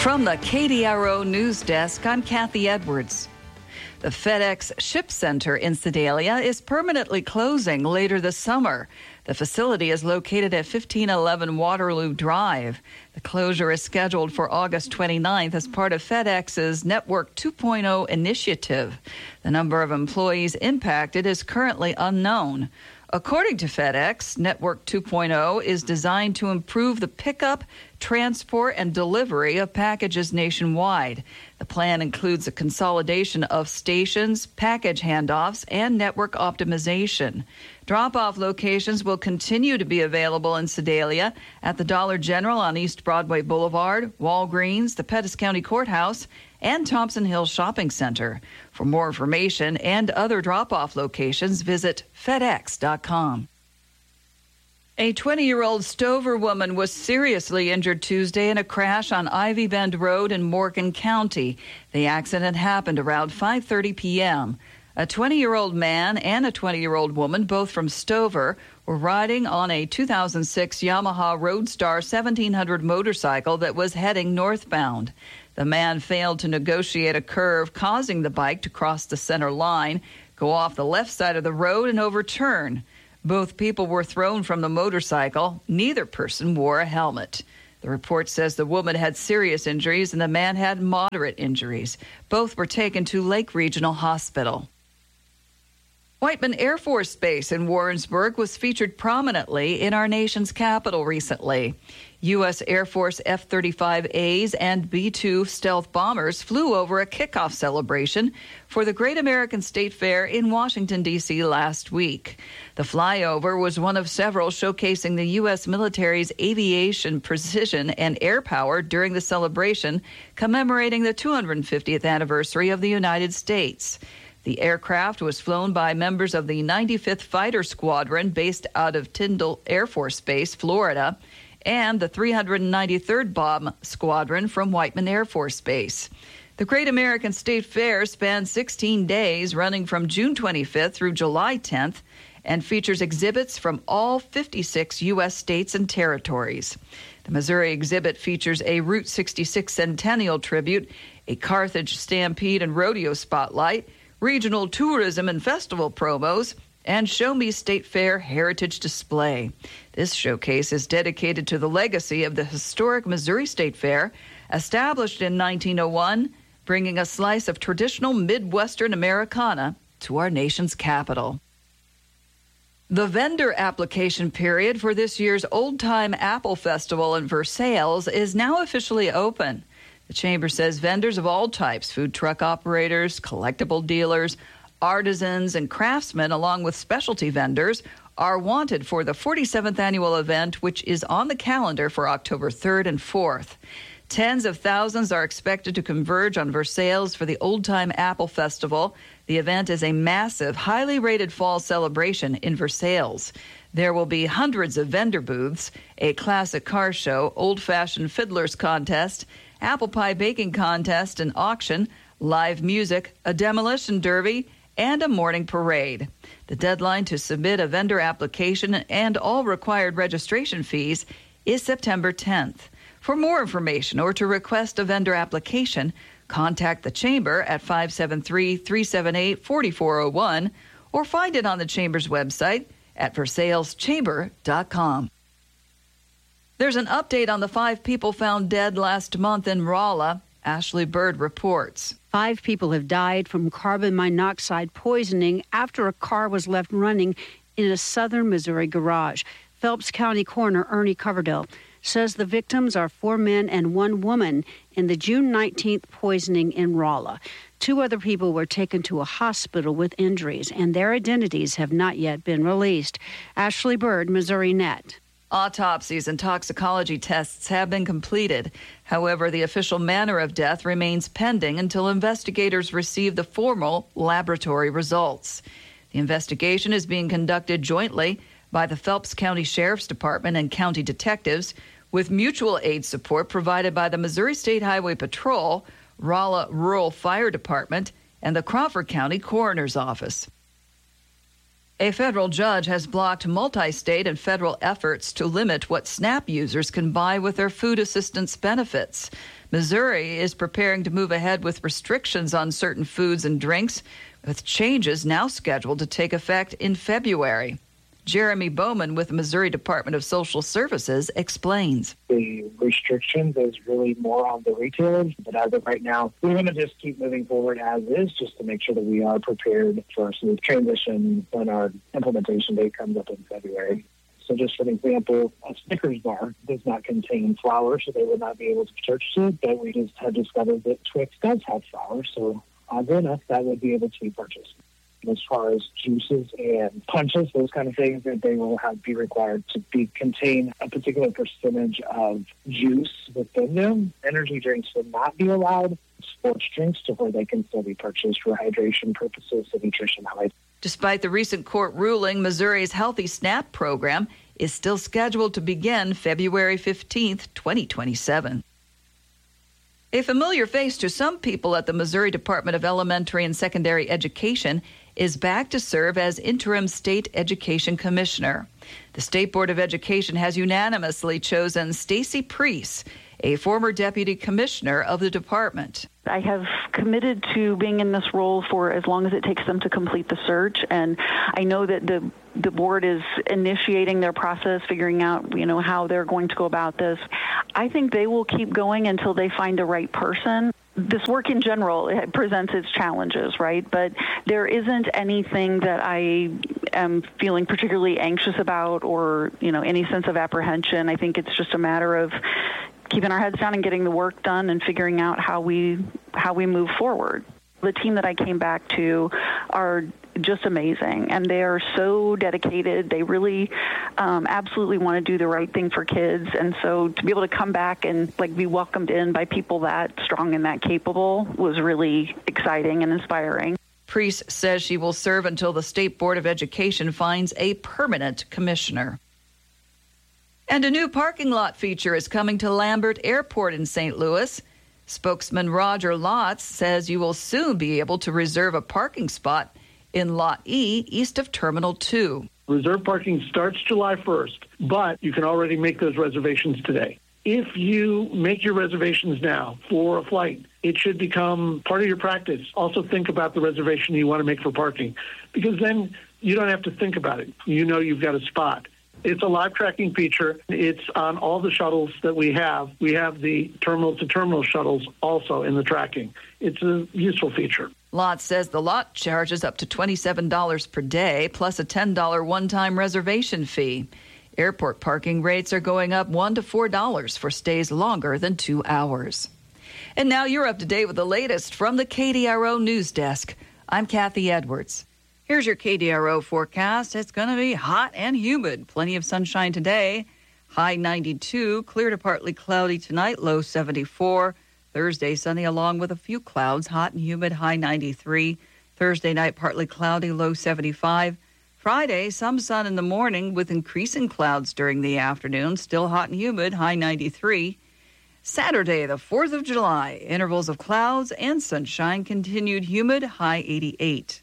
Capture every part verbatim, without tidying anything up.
From the K D R O News Desk, I'm Kathy Edwards. The FedEx Ship Center in Sedalia is permanently closing later this summer. The facility is located at fifteen eleven Waterloo Drive. The closure is scheduled for August twenty-ninth as part of FedEx's Network two point oh initiative. The number of employees impacted is currently unknown. According to FedEx, Network two point oh is designed to improve the pickup, transport, and delivery of packages nationwide. The plan includes a consolidation of stations, package handoffs, and network optimization. Drop-off locations will continue to be available in Sedalia at the Dollar General on East Broadway Boulevard, Walgreens, the Pettis County Courthouse, and Thompson Hill Shopping Center. For more information and other drop-off locations, visit FedEx dot com. A twenty-year-old Stover woman was seriously injured Tuesday in a crash on Ivy Bend Road in Morgan County. The accident happened around five thirty p.m. A twenty-year-old man and a twenty-year-old woman, both from Stover, were riding on a two thousand six Yamaha Roadstar seventeen hundred motorcycle that was heading northbound. The man failed to negotiate a curve, causing the bike to cross the center line, go off the left side of the road, and overturn. Both people were thrown from the motorcycle. Neither person wore a helmet. The report says the woman had serious injuries and the man had moderate injuries. Both were taken to Lake Regional Hospital. Whiteman Air Force Base in Warrensburg was featured prominently in our nation's capital recently. U S. Air Force F thirty-five A's and B two stealth bombers flew over a kickoff celebration for the Great American State Fair in Washington, D C last week. The flyover was one of several showcasing the U S military's aviation precision and air power during the celebration commemorating the two hundred fiftieth anniversary of the United States. The aircraft was flown by members of the ninety-fifth Fighter Squadron based out of Tyndall Air Force Base, Florida, and the three hundred ninety-third Bomb Squadron from Whiteman Air Force Base. The Great American State Fair spans sixteen days, running from June twenty-fifth through July tenth, and features exhibits from all fifty-six U S states and territories. The Missouri exhibit features a Route sixty-six Centennial tribute, a Carthage Stampede and Rodeo spotlight, regional tourism and festival promos, and Show Me State Fair Heritage Display. This showcase is dedicated to the legacy of the historic Missouri State Fair, established in nineteen oh one, bringing a slice of traditional Midwestern Americana to our nation's capital. The vendor application period for this year's Old Time Apple Festival in Versailles is now officially open. The Chamber says vendors of all types, food truck operators, collectible dealers, artisans, and craftsmen, along with specialty vendors, are wanted for the forty-seventh annual event, which is on the calendar for October third and fourth. Tens of thousands are expected to converge on Versailles for the Old Time Apple Festival. The event is a massive, highly rated fall celebration in Versailles. There will be hundreds of vendor booths, a classic car show, old-fashioned fiddlers contest, apple pie baking contest and auction, live music, a demolition derby, and a morning parade. The deadline to submit a vendor application and all required registration fees is September tenth. For more information or to request a vendor application, contact the Chamber at five seven three, three seven eight, four four zero one or find it on the Chamber's website at versailles chamber dot com. There's an update on the five people found dead last month in Rolla. Ashley Bird reports. Five people have died from carbon monoxide poisoning after a car was left running in a southern Missouri garage. Phelps County Coroner Ernie Coverdale says the victims are four men and one woman in the June nineteenth poisoning in Rolla. Two other people were taken to a hospital with injuries, and their identities have not yet been released. Ashley Bird, Missouri Net. Autopsies and toxicology tests have been completed. However, the official manner of death remains pending until investigators receive the formal laboratory results. The investigation is being conducted jointly by the Phelps County Sheriff's Department and county detectives, with mutual aid support provided by the Missouri State Highway Patrol, Rolla Rural Fire Department, and the Crawford County Coroner's Office. A federal judge has blocked multi-state and federal efforts to limit what SNAP users can buy with their food assistance benefits. Missouri is preparing to move ahead with restrictions on certain foods and drinks, with changes now scheduled to take effect in February. Jeremy Bowman with the Missouri Department of Social Services explains. The restrictions is really more on the retailers, but as of right now, we're going to just keep moving forward as is, just to make sure that we are prepared for a smooth transition when our implementation date comes up in February. So just for an example, a Snickers bar does not contain flour, so they would not be able to purchase it, but we just have discovered that Twix does have flour, so oddly enough, that would be able to be purchased. As far as juices and punches, those kind of things, that they will have be required to be contain a particular percentage of juice within them. Energy drinks will not be allowed. Sports drinks, to where they can still be purchased for hydration purposes and nutrition highlights. Despite the recent court ruling, Missouri's Healthy SNAP program is still scheduled to begin February fifteenth, twenty twenty-seven. A familiar face to some people at the Missouri Department of Elementary and Secondary Education is back to serve as interim state education commissioner. The State Board of Education has unanimously chosen Stacy Priest, a former deputy commissioner of the department. I have committed to being in this role for as long as it takes them to complete the search, and I know that the the board is initiating their process, figuring out, you know, how they're going to go about this. I think they will keep going until they find the right person. This work in general, it presents its challenges, right? But there isn't anything that I am feeling particularly anxious about or, you know, any sense of apprehension. I think it's just a matter of keeping our heads down and getting the work done and figuring out how we how we move forward. The team that I came back to are just amazing, and they are so dedicated. They really um, absolutely want to do the right thing for kids, and so to be able to come back and like be welcomed in by people that strong and that capable was really exciting and inspiring. Priest says she will serve until the State Board of Education finds a permanent commissioner. And a new parking lot feature is coming to Lambert Airport in Saint Louis. Spokesman Roger Lotz says you will soon be able to reserve a parking spot in Lot E, east of Terminal two. Reserve parking starts July first, but you can already make those reservations today. If you make your reservations now for a flight, it should become part of your practice. Also think about the reservation you want to make for parking, because then you don't have to think about it. You know you've got a spot. It's a live tracking feature. It's on all the shuttles that we have. We have the terminal-to-terminal shuttles also in the tracking. It's a useful feature. Lot says the lot charges up to twenty-seven dollars per day, plus a ten dollars one-time reservation fee. Airport parking rates are going up one to four dollars for stays longer than two hours. And now you're up to date with the latest from the K D R O News Desk. I'm Kathy Edwards. Here's your K D R O forecast. It's going to be hot and humid. Plenty of sunshine today. High ninety-two, clear to partly cloudy tonight, low seventy-four. Thursday, sunny along with a few clouds, hot and humid, high ninety-three. Thursday night, partly cloudy, low seventy-five. Friday, some sun in the morning with increasing clouds during the afternoon, still hot and humid, high ninety-three. Saturday, the fourth of July, intervals of clouds and sunshine, continued humid, high eighty-eight.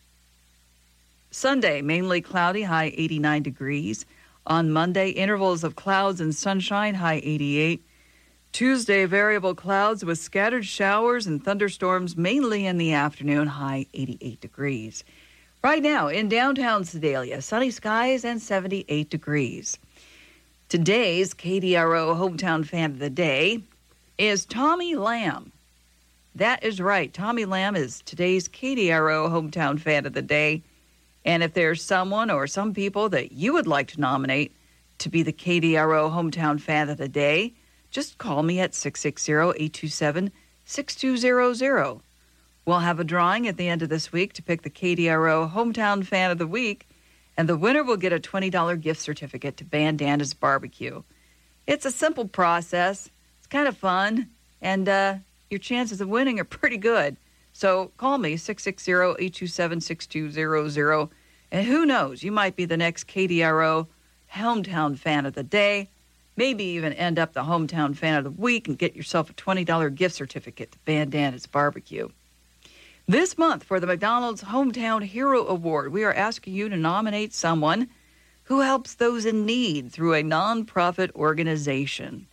Sunday, mainly cloudy, high eighty-nine degrees. On Monday, intervals of clouds and sunshine, high eighty-eight. Tuesday, variable clouds with scattered showers and thunderstorms, mainly in the afternoon, high eighty-eight degrees. Right now, in downtown Sedalia, sunny skies and seventy-eight degrees. Today's K D R O Hometown Fan of the Day is Tommy Lamb. That is right. Tommy Lamb is today's K D R O Hometown Fan of the Day. And if there's someone or some people that you would like to nominate to be the K D R O Hometown Fan of the Day, just call me at six six zero, eight two seven, six two zero zero. We'll have a drawing at the end of this week to pick the K D R O Hometown Fan of the Week, and the winner will get a twenty dollars gift certificate to Bandana's Barbecue. It's a simple process. It's kind of fun, and uh, your chances of winning are pretty good. So call me, six six zero, eight two seven, six two zero zero. And who knows, you might be the next K D R O Hometown Fan of the Day. Maybe even end up the Hometown Fan of the Week and get yourself a twenty dollars gift certificate to Bandana's Barbecue. This month, for the McDonald's Hometown Hero Award, we are asking you to nominate someone who helps those in need through a nonprofit organization.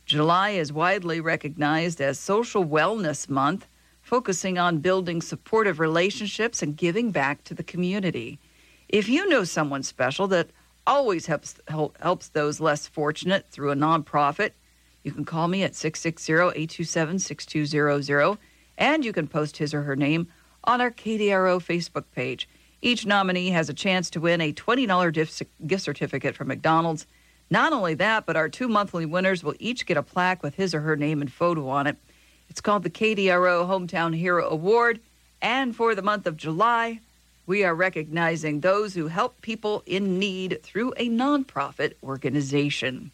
July is widely recognized as Social Wellness Month, focusing on building supportive relationships and giving back to the community. If you know someone special that always helps helps those less fortunate through a nonprofit, you can call me at six six zero, eight two seven, six two zero zero, and you can post his or her name on our K D R O Facebook page. Each nominee has a chance to win a twenty dollars gift certificate from McDonald's. Not only that, but our two monthly winners will each get a plaque with his or her name and photo on it. It's called the K D R O Hometown Hero Award, and for the month of July, we are recognizing those who help people in need through a nonprofit organization.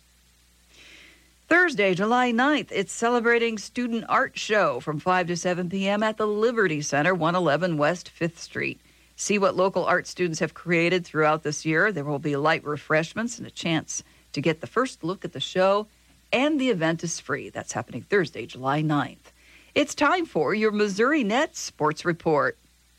Thursday, July ninth, it's Celebrating Student Art Show from five to seven p.m. at the Liberty Center, one eleven West fifth Street. See what local art students have created throughout this year. There will be light refreshments and a chance to get the first look at the show, and the event is free. That's happening Thursday, July ninth. It's time for your Missouri Net Sports Report.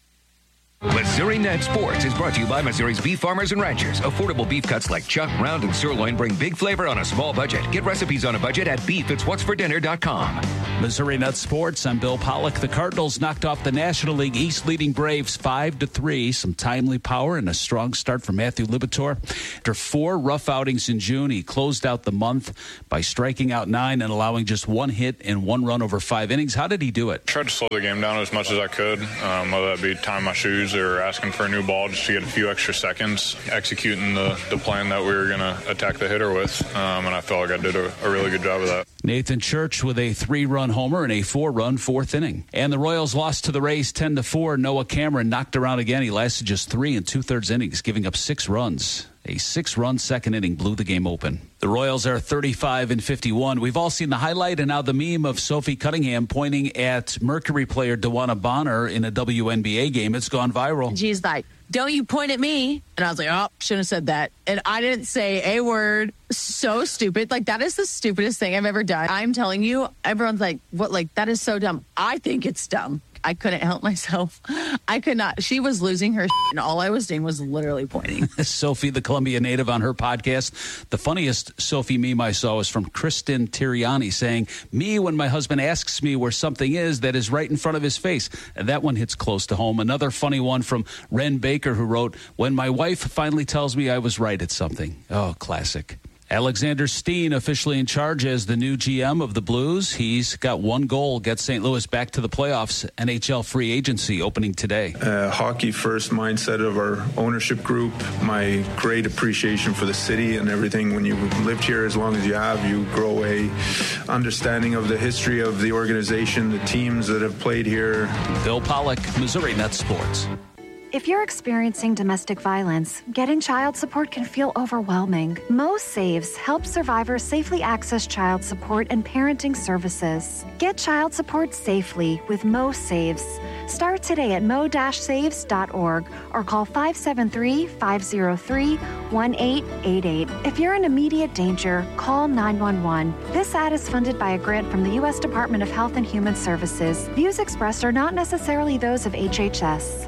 Missouri Net Sports is brought to you by Missouri's beef farmers and ranchers. Affordable beef cuts like chuck, round, and sirloin bring big flavor on a small budget. Get recipes on a budget at beef it's what's for dinner dot com. Missouri Net Sports, I'm Bill Pollock. The Cardinals knocked off the National League East leading Braves five to three. Some timely power and a strong start for Matthew Liberatore. After four rough outings in June, he closed out the month by striking out nine and allowing just one hit and one run over five innings. How did he do it? Tried to slow the game down as much as I could, um, whether that be tying my shoes or asking for a new ball just to get a few extra seconds, executing the, the plan that we were going to attack the hitter with, um, and I felt like I did a, a really good job of that. Nathan Church with a three-run homer and a four-run fourth inning. And the Royals lost to the Rays ten to four. Noah Cameron knocked around again. He lasted just three and two-thirds innings, giving up six runs. A six-run second inning blew the game open. The Royals are thirty-five and fifty-one. We've all seen the highlight and now the meme of Sophie Cunningham pointing at Mercury player DeWanna Bonner in a W N B A game. It's gone viral. She's like, "Don't you point at me." And I was like, oh, shouldn't have said that. And I didn't say a word. So stupid. Like, that is the stupidest thing I've ever done. I'm telling you, everyone's like, what? Like, that is so dumb. I think it's dumb. I couldn't help myself. I could not. She was losing her shit, and all I was doing was literally pointing. Sophie, the Columbia native, on her podcast. The funniest Sophie meme I saw was from Kristen Tiriani saying, "Me when my husband asks me where something is that is right in front of his face." And that one hits close to home. Another funny one from Ren Baker, who wrote, "When my wife finally tells me I was right at something." Oh, classic. Alexander Steen officially in charge as the new G M of the Blues. He's got one goal, get Saint Louis back to the playoffs. N H L free agency opening today. Uh, hockey first mindset of our ownership group. My great appreciation for the city and everything. When you've lived here as long as you have, you grow a understanding of the history of the organization, the teams that have played here. Bill Pollock, Missouri Net Sports. If you're experiencing domestic violence, getting child support can feel overwhelming. Mo Saves helps survivors safely access child support and parenting services. Get child support safely with Mo Saves. Start today at mo dash saves dot org or call five seven three, five zero three, one eight eight eight. If you're in immediate danger, call nine one one. This ad is funded by a grant from the U S Department of Health and Human Services. Views expressed are not necessarily those of H H S.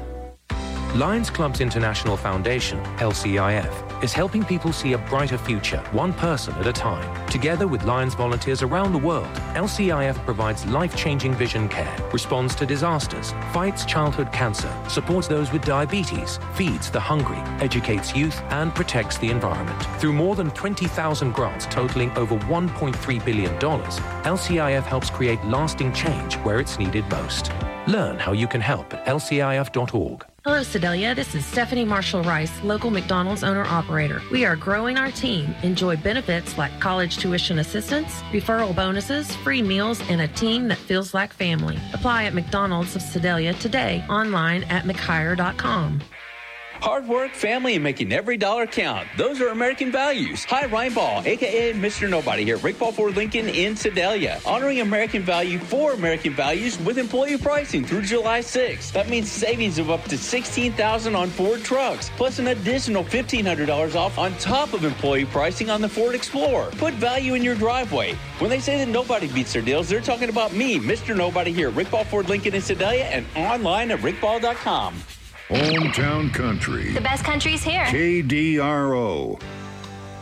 Lions Clubs International Foundation, L C I F, is helping people see a brighter future, one person at a time. Together with Lions volunteers around the world, L C I F provides life-changing vision care, responds to disasters, fights childhood cancer, supports those with diabetes, feeds the hungry, educates youth, and protects the environment. Through more than twenty thousand grants totaling over one point three billion dollars, L C I F helps create lasting change where it's needed most. Learn how you can help at L C I F dot org. Hello, Sedalia. This is Stephanie Marshall-Rice, local McDonald's owner-operator. We are growing our team. Enjoy benefits like college tuition assistance, referral bonuses, free meals, and a team that feels like family. Apply at McDonald's of Sedalia today, online at mc hire dot com. Hard work, family, and making every dollar count. Those are American values. Hi, Ryan Ball, a k a. Mister Nobody here at Rick Ball Ford Lincoln in Sedalia. Honoring American value for American values with employee pricing through July sixth. That means savings of up to sixteen thousand dollars on Ford trucks, plus an additional fifteen hundred dollars off on top of employee pricing on the Ford Explorer. Put value in your driveway. When they say that nobody beats their deals, they're talking about me, Mister Nobody here at Rick Ball Ford Lincoln in Sedalia, and online at rick ball dot com. Hometown Country. The best country's here. K D R O.